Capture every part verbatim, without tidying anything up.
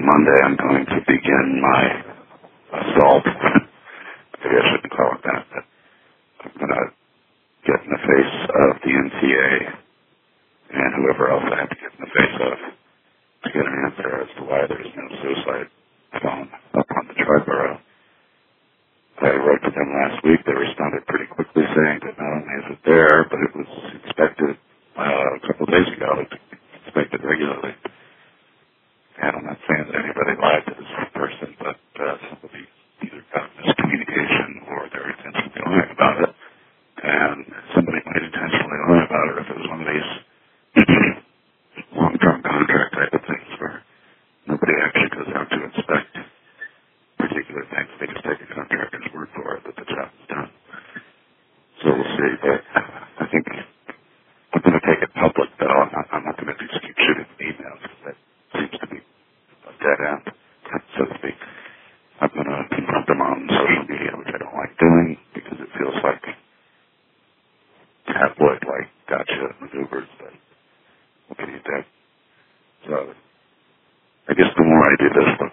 Monday I'm going to begin my assault. Maybe I shouldn't call it that, but I'm going to get in the face of the N T A and whoever else I have to get in the face of to get an answer as to why there's no suicide phone up on the Triborough. I wrote to them last week. They responded pretty quickly saying that not only is it there, but it was inspected uh, a couple of days ago. It's inspected regularly. And I'm not saying that anybody lied to this person, but uh, somebody either got miscommunication or they're intentionally lying about it. And somebody might intentionally lie about it if it was one of these long-term contract type of things where nobody actually goes out to inspect particular things. They just take a contractor's word for it that the job is done. So we'll see. But I think I'm going to take it public, though. I'm not, I'm not going to just keep shooting emails because that seems to be a dead end, so to speak. I'm going to confront them on social media, which I don't like doing because it feels like tabloid-like gotcha maneuvers, but what can you do? So I guess the more I do this, the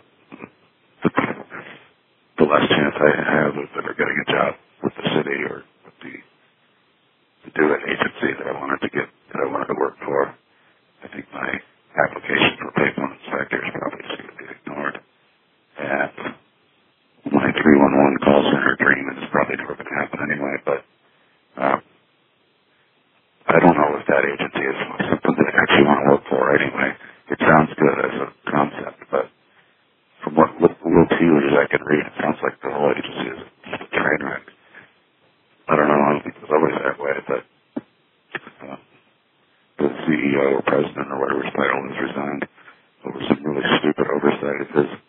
the less chance I have of ever getting a job with the city or with the, the do it agency that I wanted to get, that I wanted to work for. I think my application for payphone inspector is probably just going to be ignored. And my three one one call center dream is probably never going to happen anyway, but um, I don't know if that agency is something that I actually want to work for anyway. It sounds good as a concept, but from what little tea leaves I can read, it sounds like the whole agency is just a train wreck. I don't know, I don't think it was always that way, but uh, the C E O or president or whatever his title is resigned over some really stupid oversight of his.